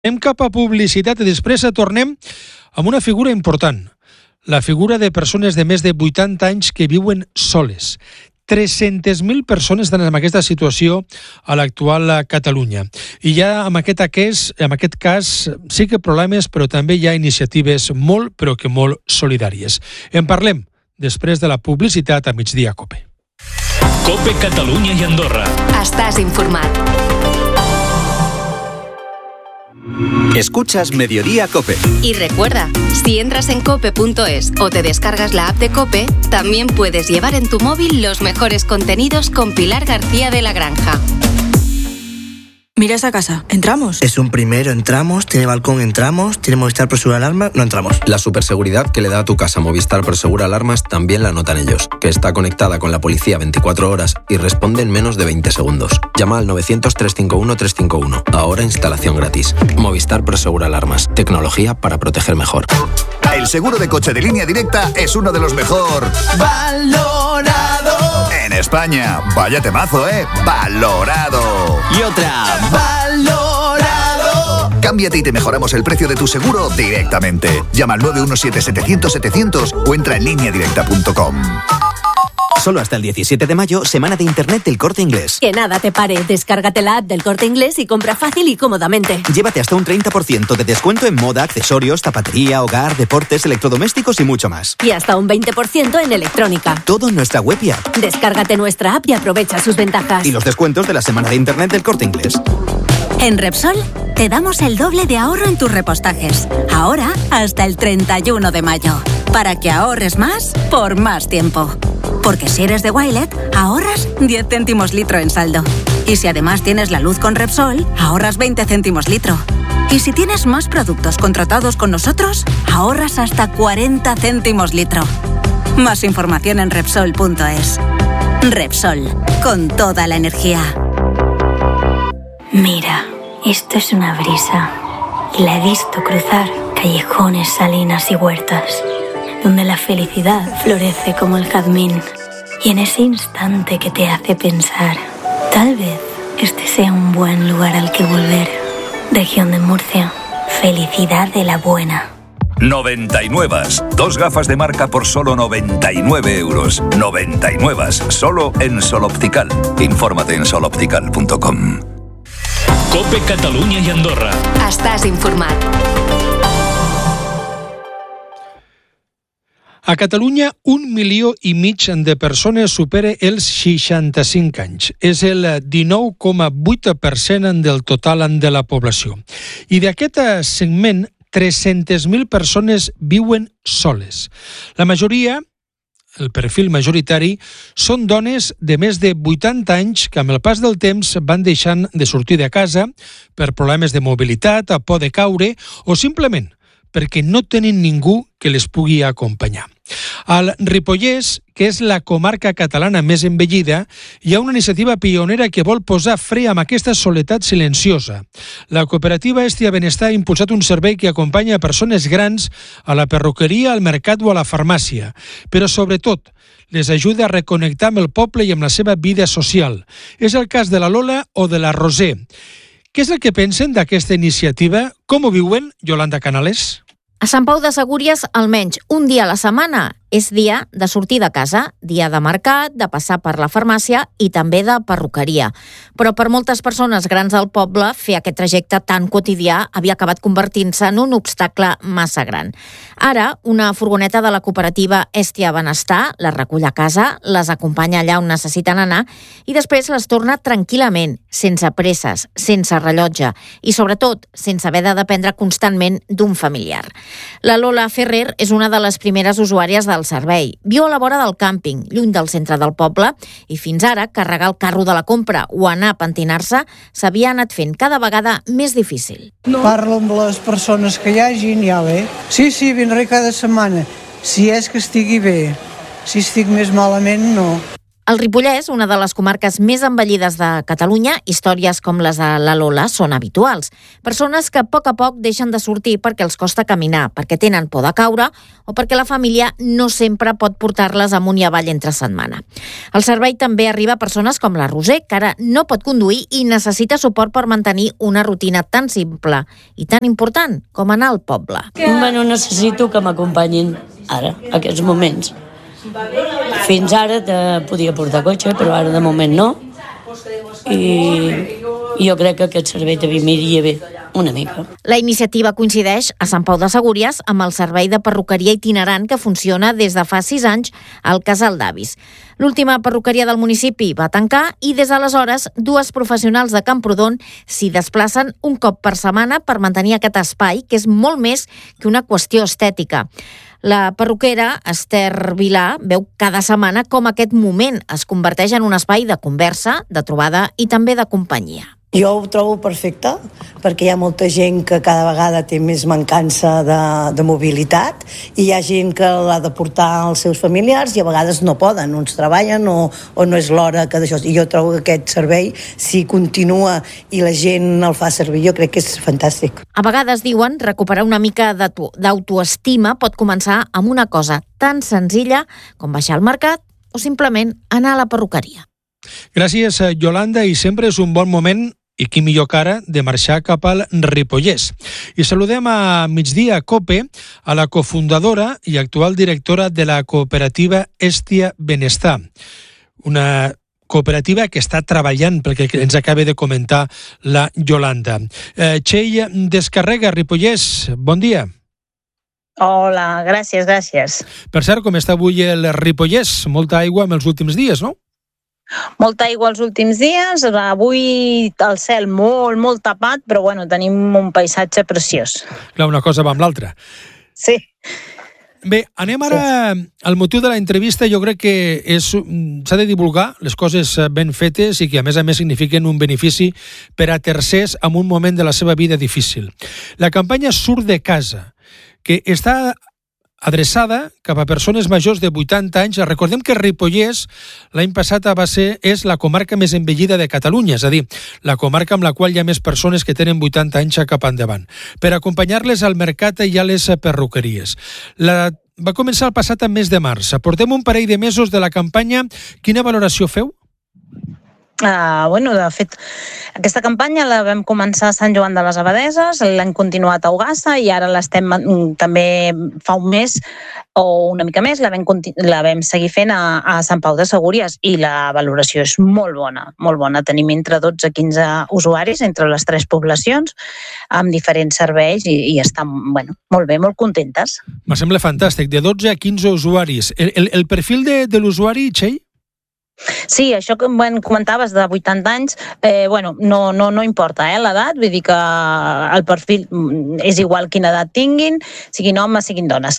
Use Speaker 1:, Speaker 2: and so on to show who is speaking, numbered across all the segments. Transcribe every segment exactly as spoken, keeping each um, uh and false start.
Speaker 1: Anem cap a publicitat i després tornem amb una figura important, la figura de persones de més de vuitanta anys que viuen soles. tres-centes mil persones estan en aquesta situació a l'actual Catalunya. I ja en aquest, aquest, en aquest cas sí que problemes, però també hi ha iniciatives molt, però que molt solidàries. En parlem després de la publicitat a Migdia Cope.
Speaker 2: Cope Catalunya i Andorra.
Speaker 3: Estàs informat.
Speaker 4: Escuchas Mediodía Cope.
Speaker 3: Y recuerda, si entras en cope punto es o te descargas la app de Cope, también puedes llevar en tu móvil los mejores contenidos con Pilar García de la Granja.
Speaker 5: Mira esa casa, ¿entramos?
Speaker 6: Es un primero, entramos, tiene balcón, entramos, tiene Movistar Prosegur Alarmas, no entramos.
Speaker 7: La superseguridad que le da a tu casa Movistar Prosegur Alarmas también la notan ellos, que está conectada con la policía veinticuatro horas y responde en menos de veinte segundos. Llama al novecientos, trescientos cincuenta y uno, trescientos cincuenta y uno. Ahora instalación gratis. Movistar Prosegur Alarmas. Tecnología para proteger mejor.
Speaker 8: El seguro de coche de Línea Directa es uno de los mejor valorado en España. Vaya temazo, ¿eh? Valorado.
Speaker 4: Y otra.
Speaker 8: Valorado. Cámbiate y te mejoramos el precio de tu seguro directamente. Llama al nueve uno siete, setecientos, setecientos o entra en línea directa punto com.
Speaker 4: Solo hasta el diecisiete de mayo, semana de internet del Corte Inglés.
Speaker 9: Que nada te pare, descárgate la app del Corte Inglés y compra fácil y cómodamente.
Speaker 4: Llévate hasta un treinta por ciento de descuento en moda, accesorios, zapatería, hogar, deportes, electrodomésticos y mucho más.
Speaker 9: Y hasta un veinte por ciento en electrónica.
Speaker 4: Todo en nuestra web y app.
Speaker 9: Descárgate nuestra app y aprovecha sus ventajas.
Speaker 4: Y los descuentos de la semana de internet del Corte Inglés.
Speaker 10: En Repsol te damos el doble de ahorro en tus repostajes. Ahora hasta el treinta y uno de mayo. Para que ahorres más por más tiempo. Porque si eres de Wilet, ahorras diez céntimos litro en saldo. Y si además tienes la luz con Repsol, ahorras veinte céntimos litro. Y si tienes más productos contratados con nosotros, ahorras hasta cuarenta céntimos litro. Más información en Repsol punto es. Repsol, con toda la energía.
Speaker 11: Mira, esto es una brisa. Y la he visto cruzar callejones, salinas y huertas, donde la felicidad florece como el jazmín. Y en ese instante que te hace pensar, tal vez este sea un buen lugar al que volver. Región de Murcia, felicidad de la buena.
Speaker 12: noventa y nueve. Dos gafas de marca por solo noventa y nueve euros. noventa y nueve. Solo en Sol Optical. Infórmate en sol optical punto com.
Speaker 2: Cope Catalunya i Andorra.
Speaker 3: Estàs informat.
Speaker 1: A Catalunya, un milió i mig de persones supera els seixanta-cinc anys. És el dinou coma vuit per cent del total de la població. I d'aquest segment, tres-centes mil persones viuen soles. La majoria, el perfil majoritari, són dones de més de vuitanta anys que amb el pas del temps van deixant de sortir de casa per problemes de mobilitat, a por de caure o simplement perquè no tenen ningú que les pugui acompanyar. Al Ripollès, que és la comarca catalana més envellida, hi ha una iniciativa pionera que vol posar fre amb aquesta soledat silenciosa. La cooperativa Estia Benestar ha impulsat un servei que acompanya a persones grans a la perruqueria, al mercat o a la farmàcia, però sobretot les ajuda a reconnectar amb el poble i amb la seva vida social. És el cas de la Lola o de la Roser. Què és el que pensen d'aquesta iniciativa? Com ho viuen, Yolanda Canales?
Speaker 13: A Sant Pau de Segúries, almenys un dia a la setmana és dia de sortir de casa, dia de mercat, de passar per la farmàcia i també de perruqueria. Però per moltes persones grans del poble, fer aquest trajecte tan quotidià havia acabat convertint-se en un obstacle massa gran. Ara, una furgoneta de la cooperativa Estia Benestar les recull a casa, les acompanya allà on necessiten anar i després les torna tranquil·lament, sense presses, sense rellotge i, sobretot, sense haver de dependre constantment d'un familiar. La Lola Ferrer és una de les primeres usuàries del servei. Viu a la vora del càmping, lluny del centre del poble, i fins ara carregar el carro de la compra o anar a pentinar-se s'havia anat fent cada vegada més difícil.
Speaker 14: No. Parlo amb les persones que hi hagin, ja bé. Sí, sí, vindré cada setmana. Si és que estigui bé. Si estic més malament, no.
Speaker 13: Al Ripollès, una de les comarques més envellides de Catalunya, històries com les de la Lola són habituals. Persones que a poc a poc deixen de sortir perquè els costa caminar, perquè tenen por de caure o perquè la família no sempre pot portar-les amunt i avall entre setmana. El servei també arriba a persones com la Roser, que ara no pot conduir i necessita suport per mantenir una rutina tan simple i tan important com anar al poble.
Speaker 15: Bueno, necessito que m'acompanyin ara, aquests moments. Fins ara te podia portar cotxe, però ara de moment no. I jo crec que aquest servei també m'iria bé una mica.
Speaker 13: La iniciativa coincideix a Sant Pau de Segúries amb el servei de perruqueria itinerant que funciona des de fa sis anys al Casal d'Avis. L'última perruqueria del municipi va tancar i des d'aleshores dues professionals de Camprodon s'hi desplacen un cop per setmana per mantenir aquest espai, que és molt més que una qüestió estètica. La perruquera, Esther Vilà, veu cada setmana com aquest moment es converteix en un espai de conversa, de trobada i també de companyia.
Speaker 16: Jo ho trobo perfecte, perquè hi ha molta gent que cada vegada té més mancança de, de mobilitat i hi ha gent que l'ha de portar als seus familiars i a vegades no poden, uns treballen o, o no és l'hora que d'això. I jo trobo que aquest servei, si continua i la gent el fa servir, jo crec que és fantàstic.
Speaker 13: A vegades, diuen, recuperar una mica d'autoestima pot començar amb una cosa tan senzilla com baixar al mercat o simplement anar a la perruqueria.
Speaker 1: Gràcies, Yolanda, i sempre és un bon moment i qui millor cara de marxar cap al Ripollès. I saludem a Migdia COPE a la cofundadora i actual directora de la cooperativa Hèstia Benestar, una cooperativa que està treballant pel que ens acaba de comentar la Yolanda. Eh, Txell Descarrega, Ripollès, bon dia.
Speaker 17: Hola, gràcies, gràcies.
Speaker 1: Per cert, com està avui el Ripollès? Molta aigua en els últims dies, no?
Speaker 17: Molta aigua els últims dies, avui el cel molt, molt tapat, però bueno, tenim un paisatge preciós.
Speaker 1: Clar, una cosa va amb l'altra.
Speaker 17: Sí.
Speaker 1: Bé, anem ara sí. al motiu de la entrevista. Jo crec que és, s'ha de divulgar les coses ben fetes i que a més a més signifiquen un benefici per a tercers en un moment de la seva vida difícil. La campanya Surt de casa, que està adreçada cap a persones majors de vuitanta anys. Recordem que Ripollès l'any passat va ser, és la comarca més envellida de Catalunya, és a dir, la comarca amb la qual hi ha més persones que tenen vuitanta anys cap endavant, per acompanyar-les al mercat i a les perruqueries. La va començar el passat mes de març. Portem un parell de mesos de la campanya. Quina valoració feu?
Speaker 17: Uh, bueno, de fet, aquesta campanya la vam començar a Sant Joan de les Abadeses, l'hem continuat a Ogassa i ara l'estem també fa un mes o una mica més, la vam, la vam seguir fent a, a Sant Pau de Segúries i la valoració és molt bona, molt bona. Tenim entre dotze i quinze usuaris entre les tres poblacions amb diferents serveis i, i estan, bueno, molt bé, molt contentes.
Speaker 1: Me sembla fantàstic, de dotze a quinze usuaris. El, el, el perfil de, de l'usuari, Txell?
Speaker 17: Sí, això que bueno, comentaves de vuitanta anys, eh, bueno, no, no, no importa eh, l'edat, vull dir que el perfil és igual quina edat tinguin, siguin homes, siguin dones.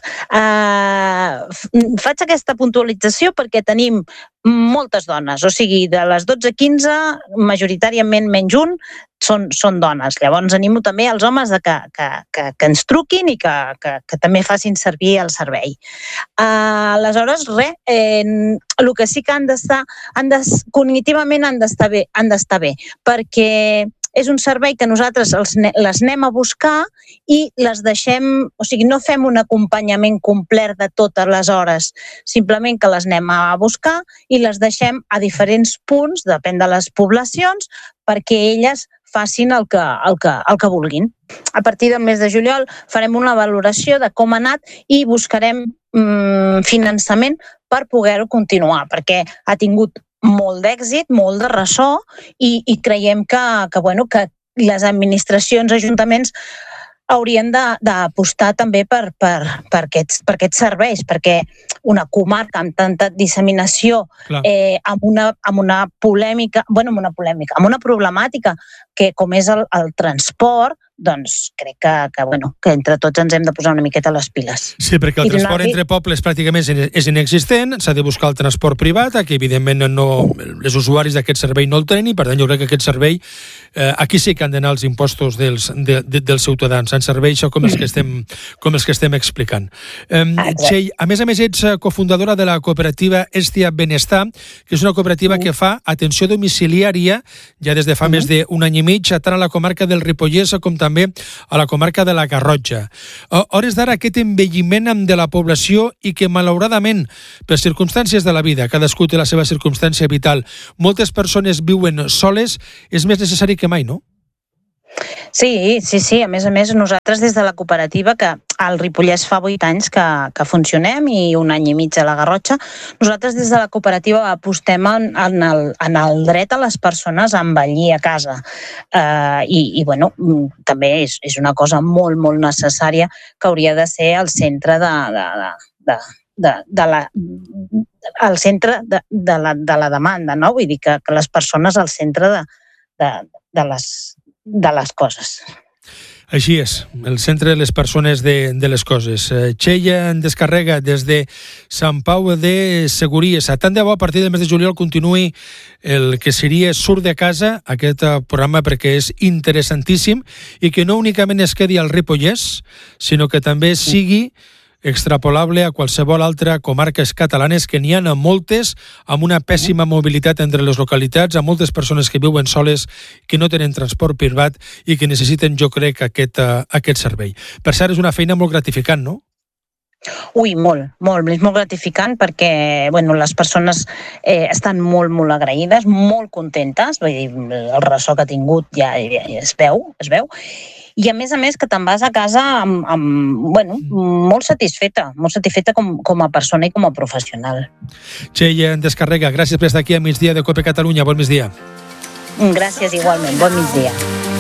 Speaker 17: Eh, faig aquesta puntualització perquè tenim moltes dones, o sigui, de les dotze a quinze, majoritàriament menys un, són, són dones. Llavors animo també als homes de que, que, que, que ens truquin i que, que, que també facin servir el servei. Uh, aleshores, res, eh, el que sí que han d'estar, han de, cognitivament han d'estar bé, han d'estar bé, perquè és un servei que nosaltres els, les anem a buscar i les deixem, o sigui, no fem un acompanyament complet de totes les hores, simplement que les anem a buscar i les deixem a diferents punts, depèn de les poblacions, perquè elles facin el que, el que, el que vulguin. A partir del mes de juliol farem una valoració de com ha anat i buscarem mm, finançament per poder-ho continuar, perquè ha tingut molt d'èxit, molt de ressò i, i creiem que, que, bueno, que les administracions, ajuntaments haurien d'apostar també per, per, per, aquests, per aquests serveis, perquè una comarca amb tanta disseminació, eh, amb, una, amb una polèmica, bueno, amb una polèmica, amb una problemàtica que com és el, el transport, doncs crec que, que, bueno, que entre tots ens hem de posar una miqueta les piles.
Speaker 1: Sí, perquè el
Speaker 17: I
Speaker 1: transport
Speaker 17: donar-li-
Speaker 1: entre pobles pràcticament és inexistent, s'ha de buscar el transport privat, que evidentment no, els usuaris d'aquest servei no el tenen, i per tant jo crec que aquest servei, eh, aquí sí que han d'anar els impostos dels, de, de, dels ciutadans, en serveis com els que estem, com els que estem explicant. Eh, Txell, a més a més ets cofundadora de la cooperativa Estia Benestar, que és una cooperativa que fa atenció domiciliària ja des de fa més d'un any i mig, tant a la comarca del Ripollès com també a la comarca de la Garrotxa. A hores d'ara, aquest envelliment de la població i que, malauradament, per circumstàncies de la vida, cadascú té la seva circumstància vital, moltes persones viuen soles, és més necessari que mai, no?
Speaker 17: Sí, sí, sí. A més a més, nosaltres des de la cooperativa, que al Ripollès fa vuit anys que, que funcionem i un any i mig a la Garrotxa, nosaltres des de la cooperativa apostem en, en, el, en el dret a les persones a envellir a casa. Uh, i, I, bueno, també és, és una cosa molt, molt necessària que hauria de ser el centre de, de, de, de, de la... al centre de, de, la, de la demanda, no? Vull dir que, que les persones al centre de, de, de les de les coses.
Speaker 1: Així és, el centre de les persones de, de les coses. Txell en descarrega des de Sant Pau de Segúries. Tant de bo a partir del mes de juliol continuï el que seria Surt de casa, aquest programa, perquè és interessantíssim i que no únicament es quedi al Ripollès, sinó que també sigui extrapolable a qualsevol altra comarques catalanes, que n'hi ha moltes amb una pèssima mobilitat entre les localitats, amb moltes persones que viuen soles, que no tenen transport privat i que necessiten, jo crec, aquest, uh, aquest servei. Per cert, és una feina molt gratificant, no?
Speaker 17: Ui, molt, molt, és molt gratificant perquè, bueno, les persones eh, estan molt, molt agraïdes, molt contentes, vull dir, el ressò que ha tingut ja, ja es veu, es veu, i a més a més que te'n vas a casa amb, amb bueno, molt satisfeta, molt satisfeta com, com a persona i com a professional.
Speaker 1: Txell en descarrega, gràcies per estar aquí a migdia de Cope Catalunya, bon migdia.
Speaker 17: Gràcies igualment, bon migdia.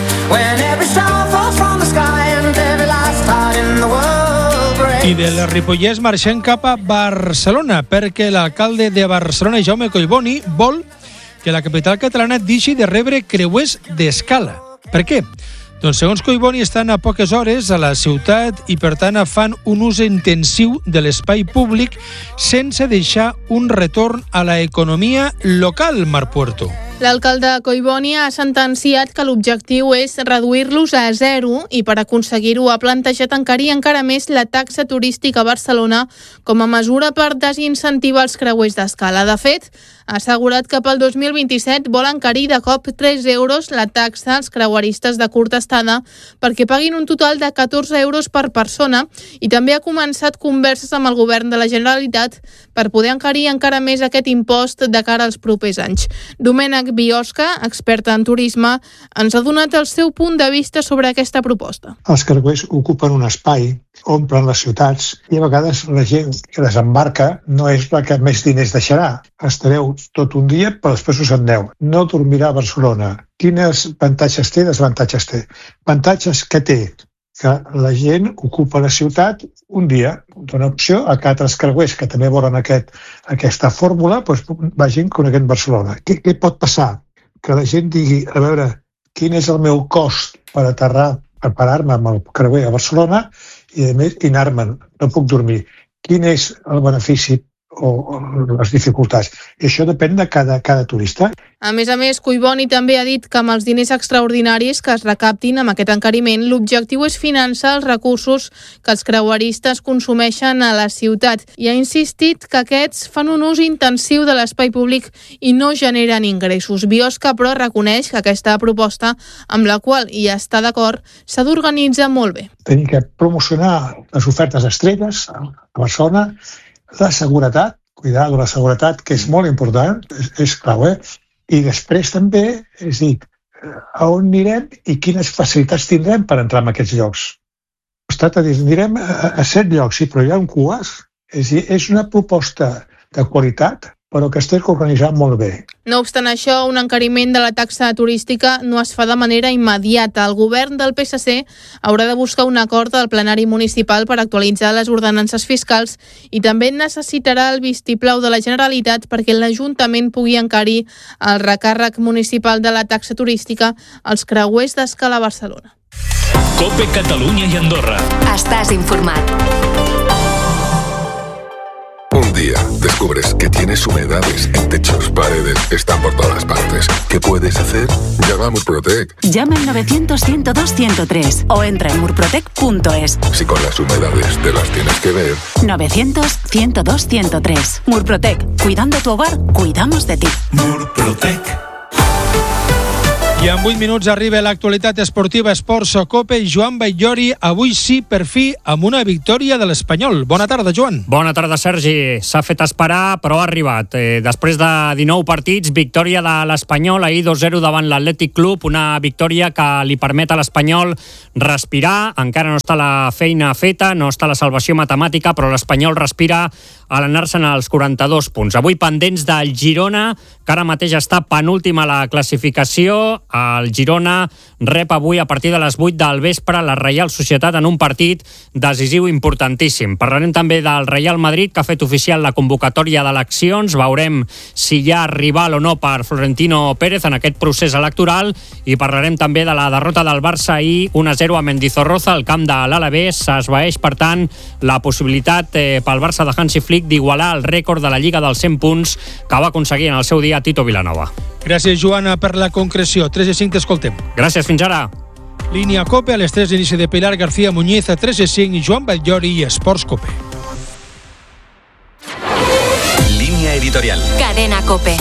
Speaker 1: I del Ripollès marxem cap a Barcelona, perquè l'alcalde de Barcelona, Jaume Collboni, vol que la capital catalana deixi de rebre creuers d'escala. Per què? Doncs segons Collboni estan a poques hores a la ciutat i per tant fan un ús intensiu de l'espai públic sense deixar un retorn a la economia local, Marc Puerto.
Speaker 18: L'alcalde Collboni ha sentenciat que l'objectiu és reduir-los a zero i per aconseguir-ho ha plantejat encarir encara més la taxa turística a Barcelona com a mesura per desincentivar els creuers d'escala. De fet, ha assegurat que pel dos mil vint-i-set vol encarir de cop tres euros la taxa als creueristes de curta estada perquè paguin un total de catorze euros per persona i també ha començat converses amb el govern de la Generalitat per poder encarir encara més aquest impost de cara als propers anys. Domènec Biosca, experta en turisme, ens ha donat el seu punt de vista sobre aquesta proposta.
Speaker 19: Els creuers ocupen un espai, omplen les ciutats i a vegades la gent que desembarca no és la que més diners deixarà. Estareu tot un dia, però després us en aneu. No dormirà a Barcelona. Quines avantatges té, desavantatges té? Avantatges que té que la gent ocupa la ciutat un dia, dona opció a que altres creuers que també volen aquest, aquesta fórmula doncs, vagin coneguent Barcelona. Què, què pot passar? Que la gent digui, a veure, quin és el meu cost per aterrar, per parar-me amb el creuer a Barcelona i a més i anar-me'n, no puc dormir. Quin és el benefici o, o les dificultats? I això depèn de cada, cada turista.
Speaker 18: A més a més, Collboni també ha dit que amb els diners extraordinaris que es recaptin amb aquest encariment, l'objectiu és finançar els recursos que els creueristes consumeixen a la ciutat i ha insistit que aquests fan un ús intensiu de l'espai públic i no generen ingressos. Biosca, però, reconeix que aquesta proposta, amb la qual hi està d'acord, s'ha d'organitzar molt bé.
Speaker 19: Tenim que promocionar les ofertes estrelles a Barcelona, la seguretat, cuidar de la seguretat, que és molt important, és, és clau, eh? I després també, és dir, a on anirem i quines facilitats tindrem per entrar en aquests llocs. Es tracta de dir, anirem a, a set llocs, sí, però hi ha un cues. És dir, és una proposta de qualitat, però que es té que organitzar molt bé.
Speaker 18: No obstant això, un encariment de la taxa turística no es fa de manera immediata. El govern del P S C haurà de buscar un acord al plenari municipal per actualitzar les ordenances fiscals i també necessitarà el vistiplau de la Generalitat perquè l'Ajuntament pugui encarir el recàrrec municipal de la taxa turística als creuers d'escala a Barcelona.
Speaker 2: COPE Catalunya i Andorra.
Speaker 3: Estàs informat.
Speaker 20: Un día descubres que tienes humedades en techos, paredes, están por todas partes. ¿Qué puedes hacer? Llama a Murprotec.
Speaker 10: Llama al novecientos, ciento dos, ciento tres o entra en murprotec punto es.
Speaker 20: Si con las humedades te las tienes que ver.
Speaker 10: novecientos, ciento dos, ciento tres. Murprotec. Cuidando tu hogar, cuidamos de ti.
Speaker 2: Murprotec.
Speaker 1: I en vuit minuts arriba l'actualitat esportiva Esports Cope. Joan Batllori, avui sí, per fi, amb una victòria de l'Espanyol. Bona tarda, Joan.
Speaker 21: Bona tarda, Sergi. S'ha fet esperar, però ha arribat. Eh, després de dinou partits, victòria de l'Espanyol, ahir dos zero davant l'Atlètic Club, una victòria que li permet a l'Espanyol respirar. Encara no està la feina feta, no està la salvació matemàtica, però l'Espanyol respira a l'anar-se'n als quaranta-dos punts. Avui pendents del Girona, que ara mateix està penúltim a la classificació. El Girona rep avui a partir de les vuit del vespre la Reial Societat en un partit decisiu importantíssim. Parlarem també del Real Madrid, que ha fet oficial la convocatòria d'eleccions. Veurem si hi ha rival o no per Florentino Pérez en aquest procés electoral, i parlarem també de la derrota del Barça ahir un a zero a Mendizorroza, al camp de l'Alavés. S'esvaeix, per tant, la possibilitat eh, pel Barça de Hansi Flick d'igualar el rècord de la Lliga dels cent punts que va aconseguir en el seu dia Tito Vilanova.
Speaker 1: Gràcies, Joana, per la concreció. tres i cinc t'escoltem.
Speaker 21: Gràcies, fins ara.
Speaker 1: Línia Cope, a les tres inici de Pilar García Muñiz, a tres i cinc, Joan Batllori i Esports Cope.
Speaker 2: Línia editorial.
Speaker 3: Cadena Cope.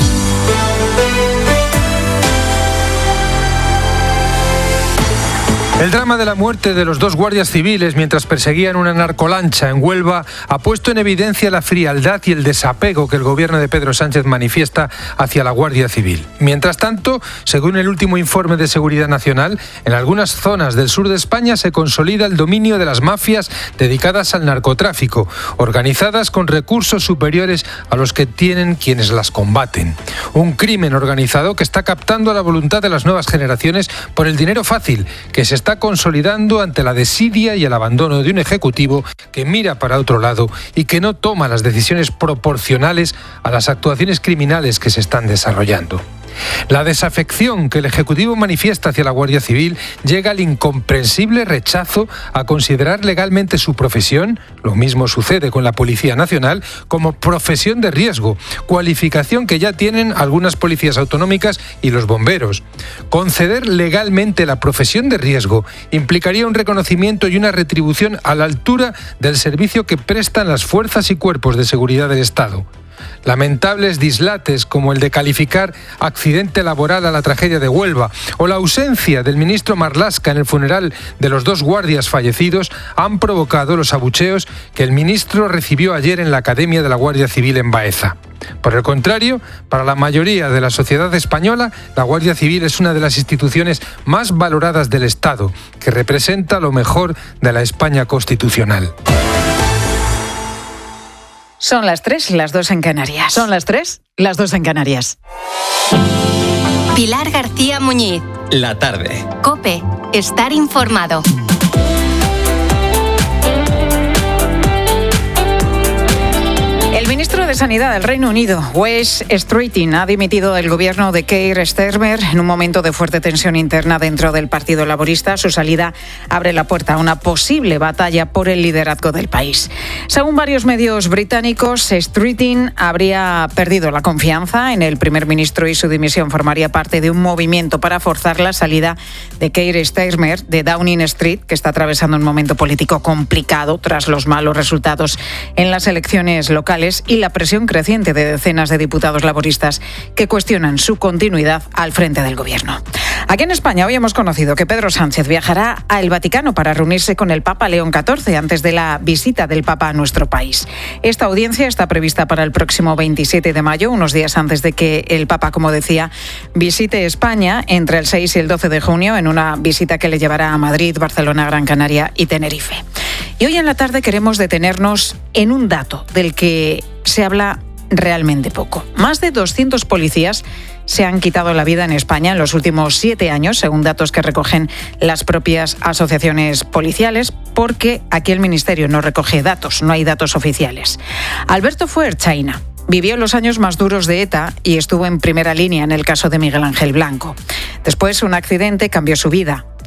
Speaker 22: El drama de la muerte de los dos guardias civiles mientras perseguían una narcolancha en Huelva ha puesto en evidencia la frialdad y el desapego que el gobierno de Pedro Sánchez manifiesta hacia la Guardia Civil. Mientras tanto, según el último informe de Seguridad Nacional, en algunas zonas del sur de España se consolida el dominio de las mafias dedicadas al narcotráfico, organizadas con recursos superiores a los que tienen quienes las combaten. Un crimen organizado que está captando la voluntad de las nuevas generaciones por el dinero fácil, que se está consolidando ante la desidia y el abandono de un ejecutivo que mira para otro lado y que no toma las decisiones proporcionales a las actuaciones criminales que se están desarrollando. La desafección que el Ejecutivo manifiesta hacia la Guardia Civil llega al incomprensible rechazo a considerar legalmente su profesión, lo mismo sucede con la Policía Nacional, como profesión de riesgo, cualificación que ya tienen algunas policías autonómicas y los bomberos. Conceder legalmente la profesión de riesgo implicaría un reconocimiento y una retribución a la altura del servicio que prestan las fuerzas y cuerpos de seguridad del Estado. Lamentables dislates como el de calificar accidente laboral a la tragedia de Huelva o la ausencia del ministro Marlaska en el funeral de los dos guardias fallecidos han provocado los abucheos que el ministro recibió ayer en la Academia de la Guardia Civil en Baeza. Por el contrario, para la mayoría de la sociedad española, la Guardia Civil es una de las instituciones más valoradas del Estado, que representa lo mejor de la España constitucional.
Speaker 23: Son las tres, las dos en Canarias.
Speaker 24: Son las tres, las dos en Canarias.
Speaker 3: Pilar García Muñiz.
Speaker 2: La tarde.
Speaker 3: Cope. Estar informado.
Speaker 23: El ministro de Sanidad del Reino Unido, Wes Streeting, ha dimitido del gobierno de Keir Starmer en un momento de fuerte tensión interna dentro del Partido Laborista. Su salida abre la puerta a una posible batalla por el liderazgo del país. Según varios medios británicos, Streeting habría perdido la confianza en el primer ministro y su dimisión formaría parte de un movimiento para forzar la salida de Keir Starmer de Downing Street, que está atravesando un momento político complicado tras los malos resultados en las elecciones locales y la presión creciente de decenas de diputados laboristas que cuestionan su continuidad al frente del gobierno. Aquí en España hoy hemos conocido que Pedro Sánchez viajará al Vaticano para reunirse con el Papa León catorce antes de la visita del Papa a nuestro país. Esta audiencia está prevista para el próximo veintisiete de mayo, unos días antes de que el Papa, como decía, visite España entre el seis y el doce de junio en una visita que le llevará a Madrid, Barcelona, Gran Canaria y Tenerife. Y hoy en la tarde queremos detenernos en un dato del que se habla realmente poco. Más de doscientos policías se han quitado la vida en España en los últimos siete años, según datos que recogen las propias asociaciones policiales, porque aquí el Ministerio no recoge datos, no hay datos oficiales. Alberto fue ertzaina. Vivió los años más duros de ETA y estuvo en primera línea en el caso de Miguel Ángel Blanco. Después, un accidente cambió su vida.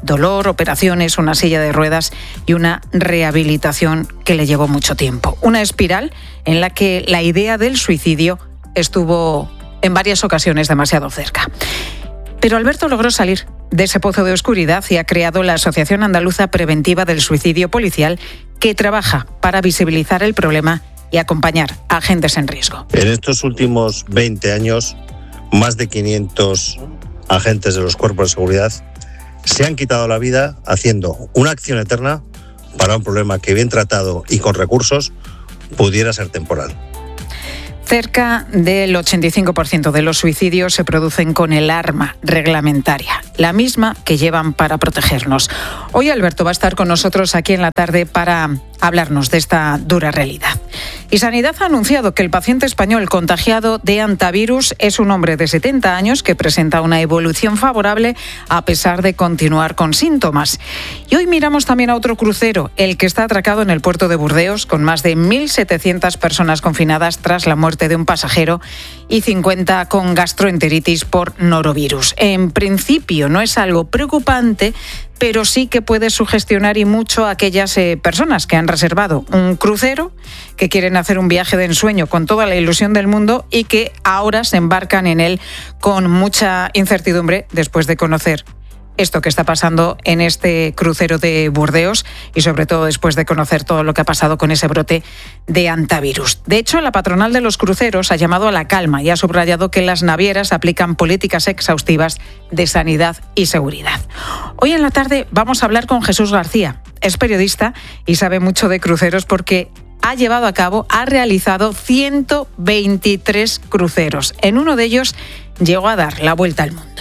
Speaker 23: dolor, operaciones, una silla de ruedas y una rehabilitación que le llevó mucho tiempo. Una espiral en la que la idea del suicidio estuvo en varias ocasiones demasiado cerca. Pero Alberto logró salir de ese pozo de oscuridad y ha creado la Asociación Andaluza Preventiva del Suicidio Policial, que trabaja para visibilizar el problema y acompañar a agentes en riesgo.
Speaker 5: En estos últimos veinte años, más de quinientos agentes de los cuerpos de seguridad se han quitado la vida haciendo una acción eterna para un problema que, bien tratado y con recursos, pudiera ser temporal.
Speaker 23: Cerca del ochenta y cinco por ciento de los suicidios se producen con el arma reglamentaria, la misma que llevan para protegernos. Hoy Alberto va a estar con nosotros aquí en la tarde para hablarnos de esta dura realidad. Y Sanidad ha anunciado que el paciente español contagiado de hantavirus es un hombre de setenta años que presenta una evolución favorable a pesar de continuar con síntomas. Y hoy miramos también a otro crucero, el que está atracado en el puerto de Burdeos, con más de mil setecientas personas confinadas tras la muerte de un pasajero y cincuenta con gastroenteritis por norovirus. En principio no es algo preocupante, pero sí que puede sugestionar y mucho a aquellas eh, personas que han reservado un crucero, que quieren hacer un viaje de ensueño con toda la ilusión del mundo y que ahora se embarcan en él con mucha incertidumbre después de conocer esto que está pasando en este crucero de Burdeos y sobre todo después de conocer todo lo que ha pasado con ese brote de hantavirus. De hecho, la patronal de los cruceros ha llamado a la calma y ha subrayado que las navieras aplican políticas exhaustivas de sanidad y seguridad. Hoy en la tarde vamos a hablar con Jesús García. Es periodista y sabe mucho de cruceros porque ha llevado a cabo, ha realizado ciento veintitrés cruceros. En uno de ellos llegó a dar la vuelta al mundo.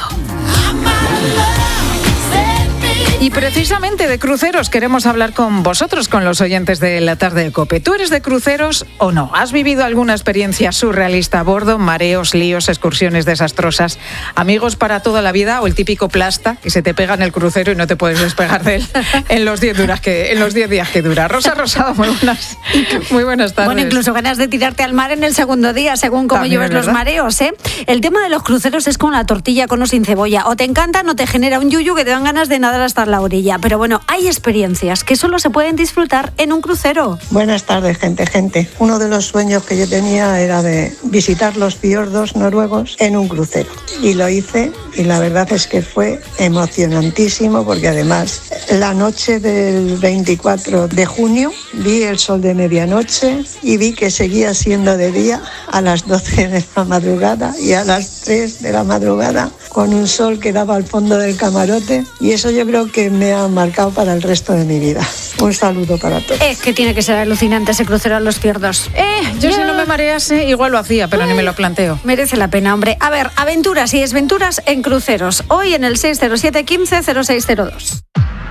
Speaker 23: Y precisamente de cruceros queremos hablar con vosotros, con los oyentes de La Tarde de COPE. ¿Tú eres de cruceros o no? ¿Has vivido alguna experiencia surrealista a bordo? Mareos, líos, excursiones desastrosas, amigos para toda la vida o el típico plasta que se te pega en el crucero y no te puedes despegar de él en los diez días que, en los diez días que dura? Rosa Rosado, muy buenas, muy buenas tardes.
Speaker 6: Bueno, incluso ganas de tirarte al mar en el segundo día, según cómo
Speaker 23: También
Speaker 6: lleves los mareos, ¿eh? El tema de los cruceros es como la tortilla con o sin cebolla. O te encantan o te genera un yuyu que te dan ganas de nadar hasta la orilla. Pero bueno, hay experiencias que solo se pueden disfrutar en un crucero.
Speaker 14: Buenas tardes, gente, gente. Uno de los sueños que yo tenía era de visitar los fiordos noruegos en un crucero. Y lo hice y la verdad es que fue emocionantísimo porque además la noche del veinticuatro de junio vi el sol de medianoche y vi que seguía siendo de día a las doce de la madrugada y a las tres de la madrugada con un sol que daba al fondo del camarote y eso yo creo que me ha marcado para el resto de mi vida. Un saludo para todos.
Speaker 6: Es que tiene que ser alucinante ese crucero a los fiordos.
Speaker 23: Eh, yo yeah. si no me marease igual lo hacía, pero Ay, ni me lo planteo.
Speaker 6: Merece la pena, hombre. A ver, aventuras y desventuras en cruceros. Hoy en el seis cero siete quince cero seis cero dos.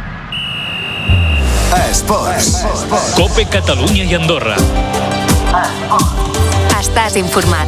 Speaker 2: Esports. COPE Catalunya i Andorra.
Speaker 3: Estàs informat.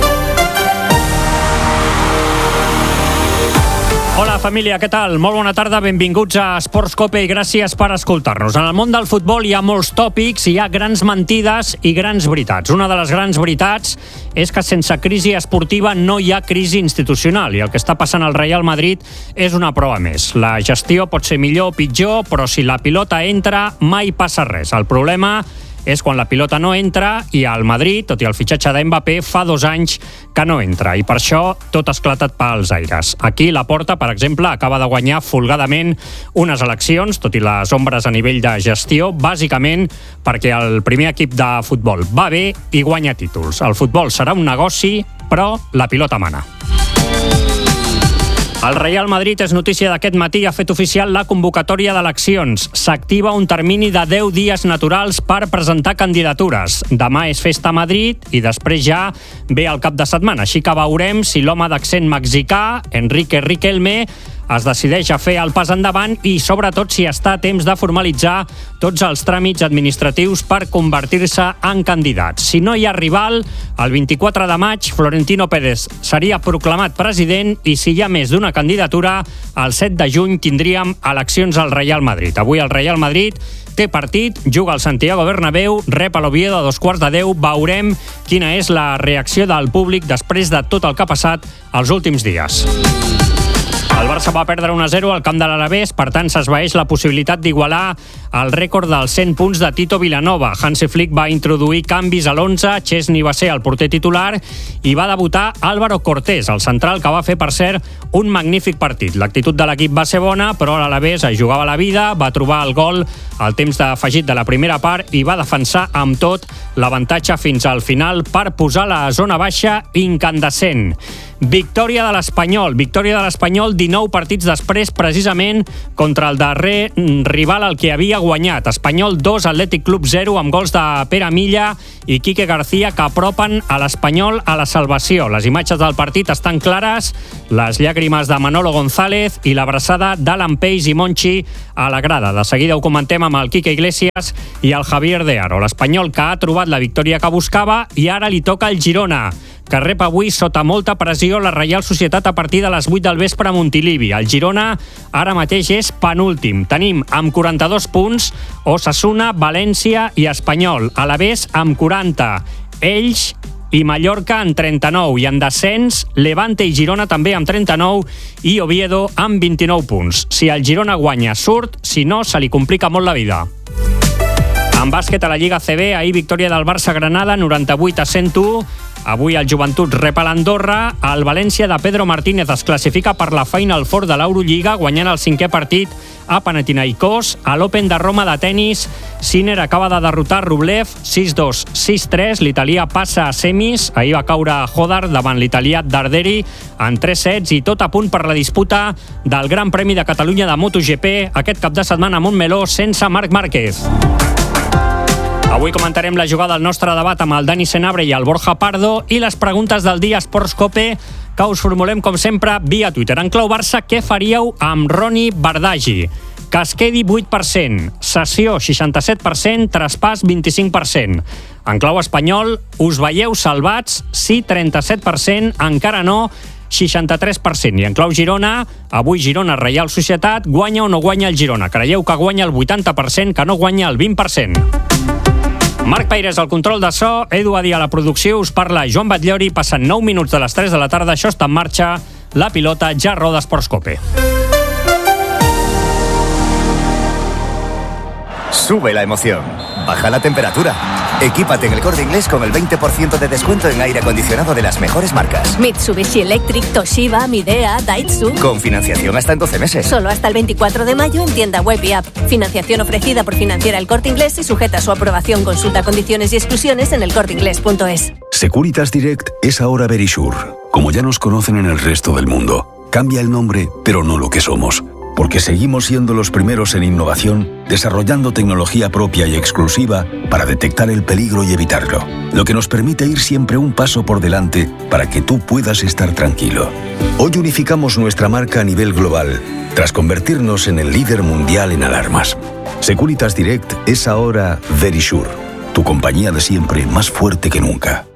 Speaker 21: Hola família, què tal? Molt bona tarda, benvinguts a Esports COPE i gràcies per escoltar-nos. En el món del futbol hi ha molts tòpics, hi ha grans mentides i grans veritats. Una de les grans veritats és que sense crisi esportiva no hi ha crisi institucional i el que està passant al Real Madrid és una prova més. La gestió pot ser millor o pitjor, però si la pilota entra mai passa res. El problema és quan la pilota no entra i al Madrid, tot i el fitxatge d'Mbappé, fa dos anys que no entra i per això tot ha esclatat pels aires. Aquí la Porta, per exemple, acaba de guanyar folgadament unes eleccions, tot i les ombres a nivell de gestió, bàsicament perquè el primer equip de futbol va bé i guanya títols. El futbol serà un negoci, però la pilota mana. El Real Madrid, és notícia d'aquest matí, ha fet oficial la convocatòria d'eleccions. S'activa un termini de deu dies naturals per presentar candidatures. Demà és festa a Madrid i després ja ve el cap de setmana. Així que veurem si l'home d'accent mexicà, Enrique Riquelme, es decideix a fer el pas endavant i, sobretot, si està a temps de formalitzar tots els tràmits administratius per convertir-se en candidat. Si no hi ha rival, el vint-i-quatre de maig, Florentino Pérez seria proclamat president i, si hi ha més d'una candidatura, el set de juny tindríem eleccions al Real Madrid. Avui el Real Madrid té partit, juga al Santiago Bernabéu, rep a l'Oviedo a dos quarts de deu. Veurem quina és la reacció del públic després de tot el que ha passat els últims dies. El Barça va perdre un a zero al camp de l'Alavés, per tant s'esvaeix la possibilitat d'igualar el rècord dels cent punts de Tito Vilanova. Hansi Flick va introduir canvis a l'onze, Chesney va ser el porter titular i va debutar Álvaro Cortés, el central, que va fer, per cert, un magnífic partit. L'actitud de l'equip va ser bona, però l'Alavés es jugava la vida, va trobar el gol al temps d'afegit de la primera part i va defensar amb tot l'avantatge fins al final per posar la zona baixa incandescent. Victòria de l'Espanyol, victòria de l'Espanyol dinou partits després, precisament contra el darrer rival al que havia guanyat. Espanyol dos, Atlètic Club zero, amb gols de Pere Milla i Quique García, que apropen a l'Espanyol a la salvació. Les imatges del partit estan clares, les llàgrimes de Manolo González i l'abraçada d'Alan Peix i Monchi a la grada. De seguida ho comentem amb el Quique Iglesias i el Javier de Aro. L'Espanyol, que ha trobat la victòria que buscava, i ara li toca el Girona, que rep avui sota molta pressió la Reial Societat a partir de les vuit del vespre a Montilivi. El Girona ara mateix és penúltim. Tenim amb quaranta-dos punts Osasuna, València i Espanyol. Alavés amb quaranta. Elx i Mallorca amb trenta-nou. I en descens, Levante i Girona també amb trenta-nou i Oviedo amb vint-i-nou punts. Si el Girona guanya, surt. Si no, se li complica molt la vida. En bàsquet a la Lliga C B, ahir victòria del Barça-Granada, noranta-vuit a cent u. Avui el Joventut rep a l'Andorra. El València de Pedro Martínez es classifica per la Final Four de l'Eurolliga, guanyant el cinquè partit a Panathinaikos. A l'Open de Roma de tennis, Sinner acaba de derrotar Rublev sis dos, sis tres. L'italià passa a semis. Ahir va caure Hodar davant l'italià Darderi en tres sets i tot a punt per la disputa del Gran Premi de Catalunya de MotoGP aquest cap de setmana a Montmeló sense Marc Márquez. Avui comentarem la jugada del nostre debat amb el Dani Senabre i el Borja Pardo i les preguntes del dia Esports Cope, que us formulem, com sempre, via Twitter. En clau Barça, què faríeu amb Roni Bardghji? Que es quedi vuit per cent, cessió seixanta-set per cent, traspàs vint-i-cinc per cent. En clau espanyol, us veieu salvats? Sí, trenta-set per cent, encara no, seixanta-tres per cent. I en clau Girona, avui Girona Reial Societat, guanya o no guanya el Girona? Creieu que guanya el vuitanta per cent, que no guanya el vint per cent? Marc Paires al control de so, Edu Adi a la producció, us parla Joan Batllori. Passen nou minuts de les tres de la tarda, això està en marxa, la pilota ja roda Esports Cope.
Speaker 4: Sube la emoción, baja la temperatura. Equípate en El Corte Inglés con el veinte por ciento de descuento en aire acondicionado de las mejores marcas.
Speaker 7: Mitsubishi Electric, Toshiba, Midea, Daitsu.
Speaker 4: Con financiación hasta en doce meses.
Speaker 7: Solo hasta el veinticuatro de mayo en tienda web y app. Financiación ofrecida por Financiera El Corte Inglés y sujeta a su aprobación. Consulta condiciones y exclusiones en el corte inglés punto es.
Speaker 8: Securitas Direct es ahora Verisure. Como ya nos conocen en el resto del mundo, cambia el nombre, pero no lo que somos. Porque seguimos siendo los primeros en innovación, desarrollando tecnología propia y exclusiva para detectar el peligro y evitarlo, lo que nos permite ir siempre un paso por delante para que tú puedas estar tranquilo. Hoy unificamos nuestra marca a nivel global, tras convertirnos en el líder mundial en alarmas. Securitas Direct es ahora Verisure, tu compañía de siempre más fuerte que nunca.